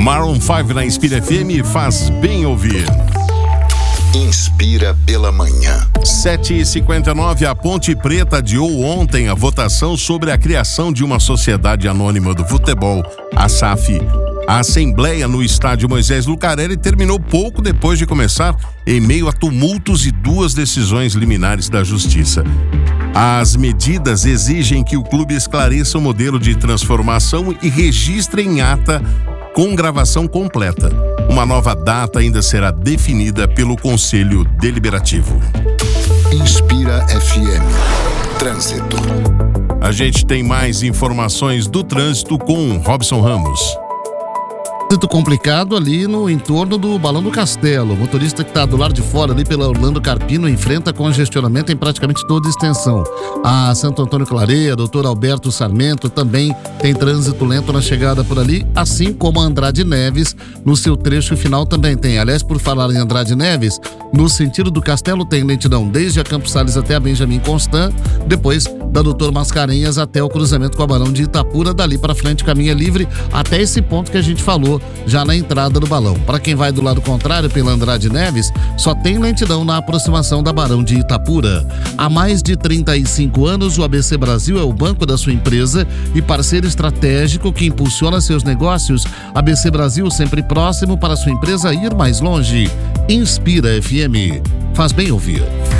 Maroon 5 na Inspira FM faz bem ouvir. Inspira pela manhã. 7h59, a Ponte Preta adiou ontem a votação sobre a criação de uma sociedade anônima do futebol, a SAF. A assembleia no estádio Moisés Lucarelli terminou pouco depois de começar, em meio a tumultos e 2 decisões liminares da Justiça. As medidas exigem que o clube esclareça o modelo de transformação e registre em ata com gravação completa. Uma nova data ainda será definida pelo Conselho Deliberativo. Inspira FM. Trânsito. A gente tem mais informações do trânsito com Robson Ramos. Trânsito complicado ali no entorno do Balão do Castelo. O motorista que está do lado de fora ali pela Orlando Carpino enfrenta congestionamento em praticamente toda a extensão. A Santo Antônio Clareia, Doutor Alberto Sarmento também tem trânsito lento na chegada por ali, assim como a Andrade Neves no seu trecho final também tem. Aliás, por falar em Andrade Neves, no sentido do Castelo tem lentidão desde a Campos Sales até a Benjamin Constant, depois da Doutor Mascarenhas até o cruzamento com a Barão de Itapura, dali para frente caminho é livre até esse ponto que a gente falou já na entrada do balão. Para quem vai do lado contrário pela Andrade Neves, só tem lentidão na aproximação da Barão de Itapura. Há mais de 35 anos, o ABC Brasil é o banco da sua empresa e parceiro estratégico que impulsiona seus negócios. ABC Brasil sempre próximo para sua empresa ir mais longe. Inspira FM. Faz bem ouvir.